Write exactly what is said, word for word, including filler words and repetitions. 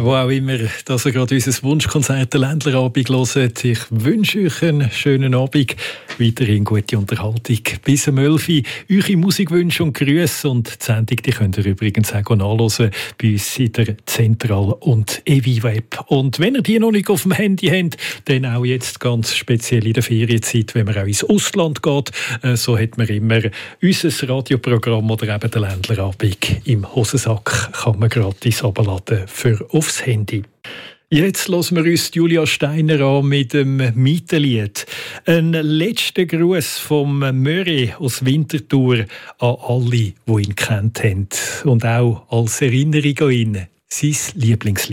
wo auch immer, dass ihr gerade unser Wunschkonzert der Ländlerabend hört. Ich wünsche euch einen schönen Abend, weiterhin gute Unterhaltung bis um elf Uhr. Eure Musikwünsche und Grüße und die Sendung, die könnt ihr übrigens auch nachhören bei uns in der Zentral- und Evi-Web. Und wenn ihr die noch nicht auf dem Handy habt, dann auch jetzt ganz speziell in der Ferienzeit, wenn man auch ins Ausland geht, so hat man immer unser Radioprogramm oder eben der Ländlerabend im Hosensack, kann man gratis abladen für aufs Handy. Jetzt hören wir uns Julia Steiner an mit dem Mietenlied. Ein letzter Gruß vom Möri aus Winterthur an alle, die ihn kennt haben. Und auch als Erinnerung an ihn, sein Lieblingslied.